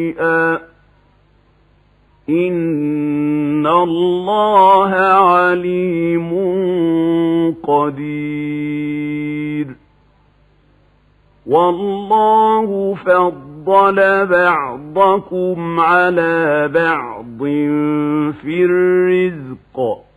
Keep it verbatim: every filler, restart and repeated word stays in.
إن الله عليم قدير والله فضل بعضكم على بعض في الرزق